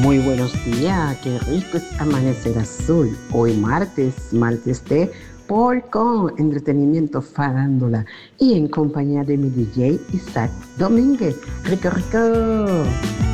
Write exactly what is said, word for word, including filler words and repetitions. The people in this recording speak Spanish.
Muy buenos días, qué rico es amanecer azul. Hoy martes, martes de Porcon, entretenimiento farándula y en compañía de mi D J Isaac Domínguez. Rico, rico.